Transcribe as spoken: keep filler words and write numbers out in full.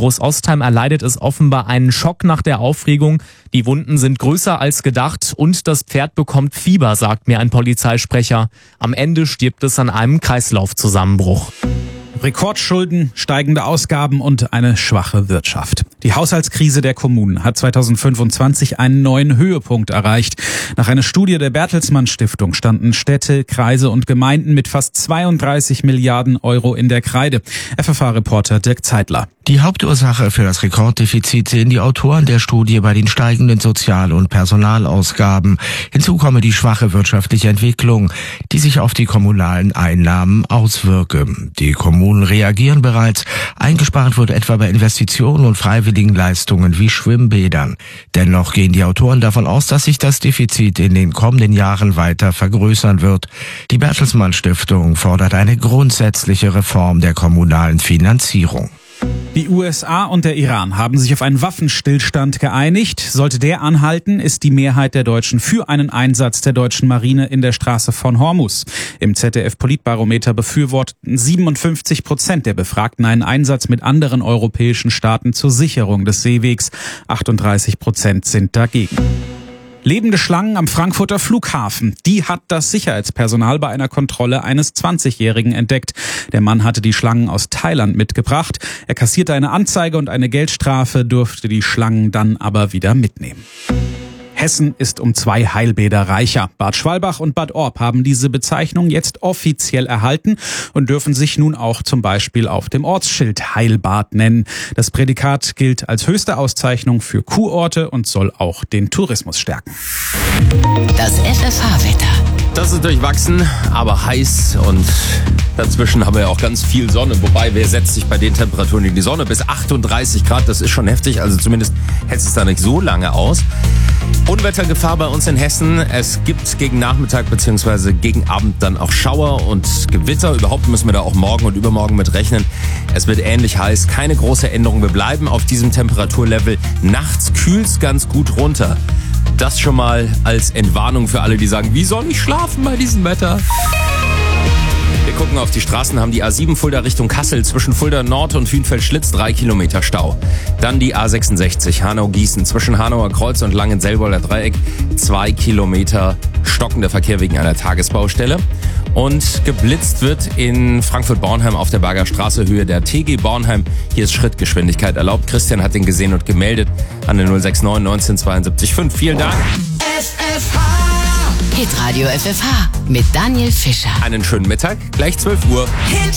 Großostheim erleidet es offenbar einen Schock nach der Aufregung. Die Wunden sind größer als gedacht und das Pferd bekommt Fieber, sagt mir ein Polizeisprecher. Am Ende stirbt es an einem Kreislaufzusammenbruch. Rekordschulden, steigende Ausgaben und eine schwache Wirtschaft. Die Haushaltskrise der Kommunen hat zweitausendfünfundzwanzig einen neuen Höhepunkt erreicht. Nach einer Studie der Bertelsmann Stiftung standen Städte, Kreise und Gemeinden mit fast zweiunddreißig Milliarden Euro in der Kreide. F F H-Reporter Dirk Zeitler. Die Hauptursache für das Rekorddefizit sehen die Autoren der Studie bei den steigenden Sozial- und Personalausgaben. Hinzu komme die schwache wirtschaftliche Entwicklung, die sich auf die kommunalen Einnahmen auswirke. Die Kommunen reagieren bereits. Eingespart wird etwa bei Investitionen und freiwilligen Leistungen wie Schwimmbädern. Dennoch gehen die Autoren davon aus, dass sich das Defizit in den kommenden Jahren weiter vergrößern wird. Die Bertelsmann Stiftung fordert eine grundsätzliche Reform der kommunalen Finanzierung. Die U S A und der Iran haben sich auf einen Waffenstillstand geeinigt. Sollte der anhalten, ist die Mehrheit der Deutschen für einen Einsatz der deutschen Marine in der Straße von Hormuz. Im Z D F-Politbarometer befürworteten siebenundfünfzig Prozent der Befragten einen Einsatz mit anderen europäischen Staaten zur Sicherung des Seewegs. achtunddreißig Prozent sind dagegen. Lebende Schlangen am Frankfurter Flughafen. Die hat das Sicherheitspersonal bei einer Kontrolle eines zwanzigjährigen entdeckt. Der Mann hatte die Schlangen aus Thailand mitgebracht. Er kassierte eine Anzeige und eine Geldstrafe, durfte die Schlangen dann aber wieder mitnehmen. Hessen ist um zwei Heilbäder reicher. Bad Schwalbach und Bad Orb haben diese Bezeichnung jetzt offiziell erhalten und dürfen sich nun auch zum Beispiel auf dem Ortsschild Heilbad nennen. Das Prädikat gilt als höchste Auszeichnung für Kurorte und soll auch den Tourismus stärken. Das F F H-Wetter. Das ist durchwachsen, aber heiß und dazwischen haben wir ja auch ganz viel Sonne. Wobei, wer setzt sich bei den Temperaturen in die Sonne? Bis achtunddreißig Grad, das ist schon heftig. Also zumindest hält es da nicht so lange aus. Unwettergefahr bei uns in Hessen. Es gibt gegen Nachmittag bzw. gegen Abend dann auch Schauer und Gewitter. Überhaupt müssen wir da auch morgen und übermorgen mit rechnen. Es wird ähnlich heiß. Keine große Änderung. Wir bleiben auf diesem Temperaturlevel. Nachts kühlt's ganz gut runter. Das schon mal als Entwarnung für alle, die sagen, wie soll ich schlafen bei diesem Wetter? Wir gucken auf die Straßen, haben die A sieben Fulda Richtung Kassel zwischen Fulda Nord und Hünfeld-Schlitz drei Kilometer Stau. Dann die A sechsundsechzig Hanau-Gießen zwischen Hanauer Kreuz und Langenselboller Dreieck zwei Kilometer stockender Verkehr wegen einer Tagesbaustelle. Und geblitzt wird in Frankfurt-Bornheim auf der Berger Straße Höhe der T G Bornheim. Hier ist Schrittgeschwindigkeit erlaubt. Christian hat den gesehen und gemeldet an der null sechs neun neunzehn zweiundsiebzig fünf. Vielen Dank. F F H. Hitradio F F H mit Daniel Fischer. Einen schönen Mittag, gleich zwölf Uhr.